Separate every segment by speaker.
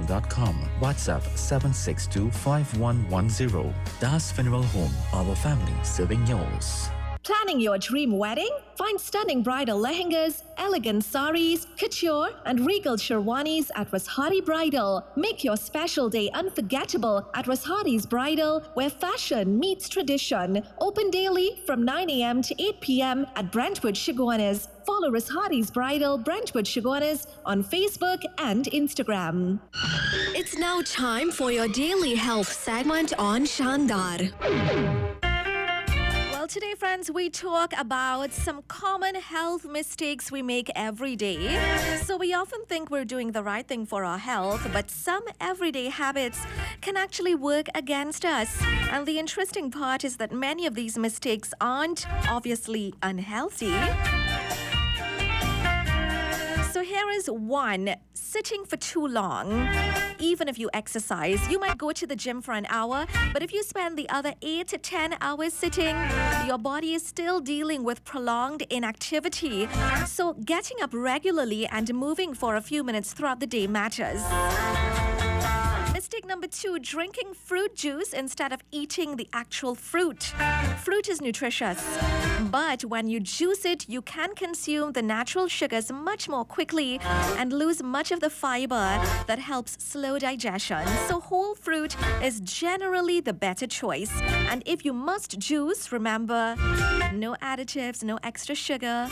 Speaker 1: gmail.com. WhatsApp 7625110. Das Funeral Home, our family serving yours.
Speaker 2: Planning your dream wedding? Find stunning bridal lehengas, elegant saris, couture, and regal sherwanis at Rashari Bridal. Make your special day unforgettable at Rashari's Bridal, where fashion meets tradition. Open daily from 9 a.m. to 8 p.m. at Brentwood Shiguanas. Follow Rashari's Bridal, Brentwood Shiguanas on Facebook and Instagram.
Speaker 3: It's now time for your daily health segment on Shandar.
Speaker 2: Well, today, friends, we talk about some common health mistakes we make every day. So we often think we're doing the right thing for our health, but some everyday habits can actually work against us. And the interesting part is that many of these mistakes aren't obviously unhealthy. So here is one. Sitting for too long. Even if you exercise, you might go to the gym for an hour, but if you spend the other 8 to 10 hours sitting, your body is still dealing with prolonged inactivity. So getting up regularly and moving for a few minutes throughout the day matters. Mistake number 2, drinking fruit juice instead of eating the actual fruit. Fruit is nutritious, but when you juice it, you can consume the natural sugars much more quickly and lose much of the fiber that helps slow digestion. So whole fruit is generally the better choice. And if you must juice, remember, no additives, no extra sugar.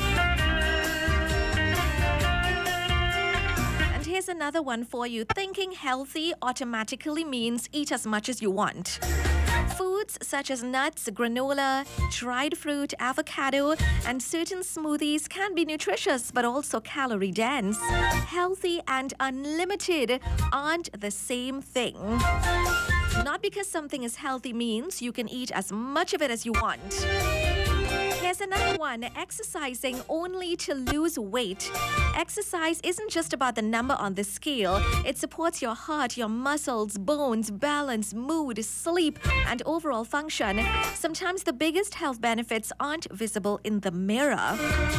Speaker 2: Here's another one for you. Thinking healthy automatically means eat as much as you want. Foods such as nuts, granola, dried fruit, avocado, and certain smoothies can be nutritious but also calorie dense. Healthy and unlimited aren't the same thing. Not because something is healthy means you can eat as much of it as you want. Here's another one. Exercising only to lose weight. Exercise isn't just about the number on the scale. It supports your heart, your muscles, bones, balance, mood, sleep, and overall function. Sometimes the biggest health benefits aren't visible in the mirror.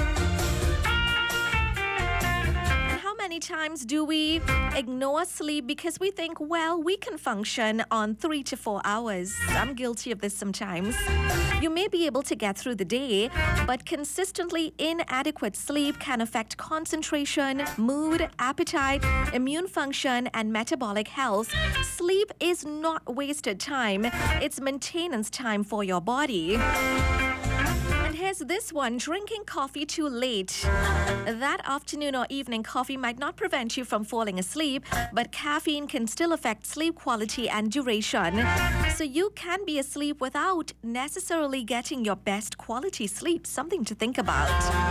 Speaker 2: Many times do we ignore sleep because we think, well, we can function on 3 to 4 hours. I'm guilty of this sometimes. You may be able to get through the day, but consistently inadequate sleep can affect concentration, mood, appetite, immune function, and metabolic health. Sleep is not wasted time. It's maintenance time for your body. Here's this one. Drinking coffee too late. That afternoon or evening coffee might not prevent you from falling asleep, but caffeine can still affect sleep quality and duration. So you can be asleep without necessarily getting your best quality sleep. Something to think about.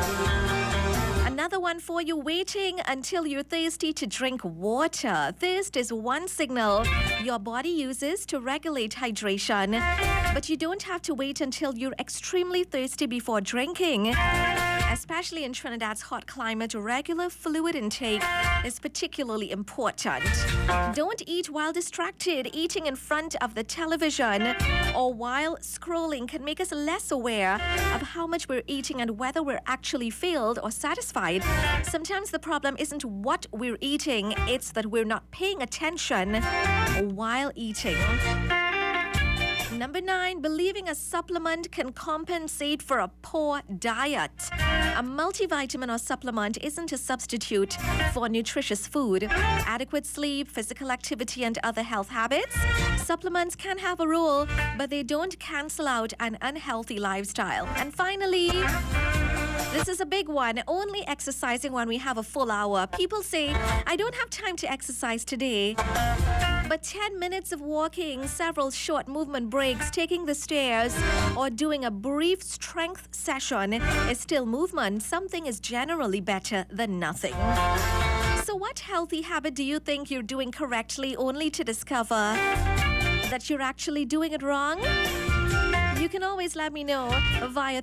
Speaker 2: Another one for you, waiting until you're thirsty to drink water. Thirst is one signal your body uses to regulate hydration, but you don't have to wait until you're extremely thirsty before drinking. Especially in Trinidad's hot climate, regular fluid intake is particularly important. Don't eat while distracted. Eating in front of the television or while scrolling can make us less aware of how much we're eating and whether we're actually filled or satisfied. Sometimes the problem isn't what we're eating, it's that we're not paying attention while eating. Number 9, believing a supplement can compensate for a poor diet. A multivitamin or supplement isn't a substitute for nutritious food. Adequate sleep, physical activity, and other health habits. Supplements can have a role, but they don't cancel out an unhealthy lifestyle. And finally, this is a big one. Only exercising when we have a full hour. People say, I don't have time to exercise today. But 10 minutes of walking, several short movement breaks, taking the stairs, or doing a brief strength session is still movement. Something is generally better than nothing. So what healthy habit do you think you're doing correctly only to discover that you're actually doing it wrong? You can always let me know via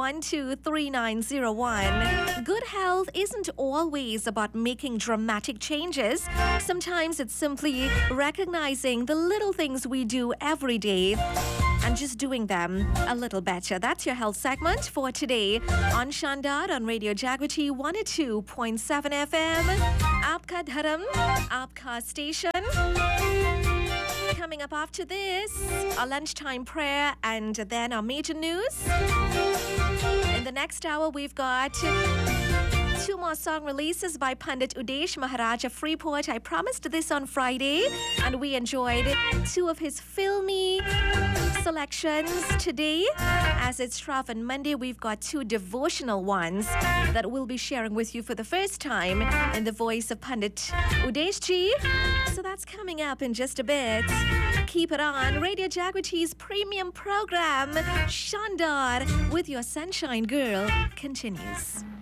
Speaker 2: 312-3901. Good health isn't always about making dramatic changes. Sometimes it's simply recognizing the little things we do every day and just doing them a little better. That's your health segment for today on Shandar on Radio Jagriti 102.7 FM. Aapka Dharam, Aapka Station. Coming up after this, our lunchtime prayer and then our major news. In the next hour, we've got 2 more song releases by Pandit Udesh Maharaj of Freeport. I promised this on Friday, and we enjoyed 2 of his filmy selections today. As it's Shravan Monday, we've got 2 devotional ones that we'll be sharing with you for the first time in the voice of Pandit Udesh Ji. So that's coming up in just a bit. Keep it on. Radio Jagriti's premium program, Shandar, with your Sunshine Girl, continues.